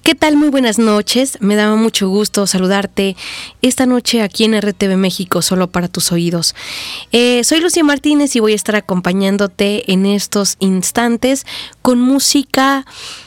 ¿Qué tal? Muy buenas noches. Me da mucho gusto saludarte esta noche aquí en RTV México, solo para tus oídos. Soy Lucía Martínez y voy a estar acompañándote en estos instantes con música